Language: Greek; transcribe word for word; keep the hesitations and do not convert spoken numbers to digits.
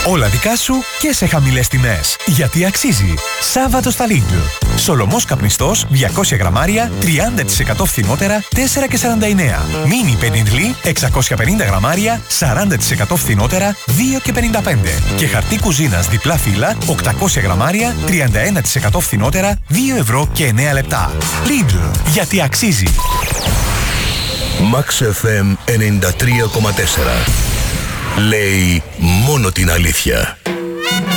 Όλα δικά σου και σε χαμηλές τιμές. Γιατί αξίζει. Σάββατο στα Lidl. Σολομός καπνιστός διακόσια γραμμάρια τριάντα τοις εκατό φθηνότερα τέσσερα και σαράντα εννέα. Μίνι πεντινλί εξακόσια πενήντα γραμμάρια σαράντα τοις εκατό φθηνότερα δύο και πενήντα πέντε. Και χαρτί κουζίνας διπλά φύλλα οκτακόσια γραμμάρια τριάντα ένα τοις εκατό φθηνότερα δύο ευρώ και εννέα λεπτά. Lidl. Γιατί αξίζει. Max εφ εμ ενενήντα τρία κόμμα τέσσερα. Λέει μόνο την αλήθεια.